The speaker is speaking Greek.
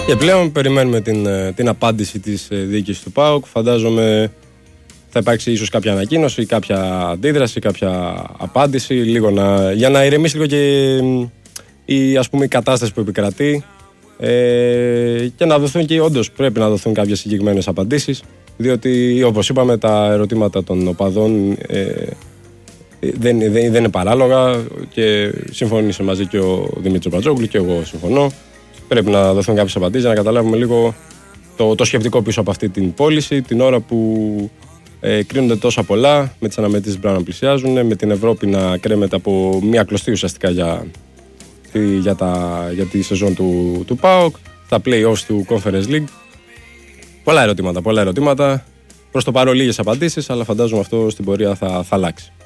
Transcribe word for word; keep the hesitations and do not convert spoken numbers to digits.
Και πλέον περιμένουμε την, την απάντηση της διοίκησης του ΠΑΟΚ. Φαντάζομαι θα υπάρξει ίσως κάποια ανακοίνωση, κάποια αντίδραση, κάποια απάντηση, λίγο να, για να ηρεμήσει λίγο και η, ας πούμε, η κατάσταση που επικρατεί ε, και να δοθούν και όντως πρέπει να δοθούν κάποιες συγκεκριμένες απαντήσεις, διότι όπως είπαμε τα ερωτήματα των οπαδών ε, δεν, δεν, δεν είναι παράλογα και συμφωνήσε μαζί και ο Δημήτρης Μπατζόγλου και εγώ συμφωνώ. Πρέπει να δοθούν κάποιες απαντήσεις για να καταλάβουμε λίγο το, το σκεπτικό πίσω από αυτή την πώληση, την ώρα που ε, κρίνονται τόσα πολλά, με τις αναμετρήσεις που πρέπει να πλησιάζουν, με την Ευρώπη να κρέμεται από μια κλωστή ουσιαστικά για, για, τα, για τη σεζόν του, του ΠΑΟΚ, τα play-offs του Conference League. Πολλά ερωτήματα, πολλά ερωτήματα. Προς το παρόν λίγες απαντήσεις, αλλά φαντάζομαι αυτό στην πορεία θα, θα αλλάξει.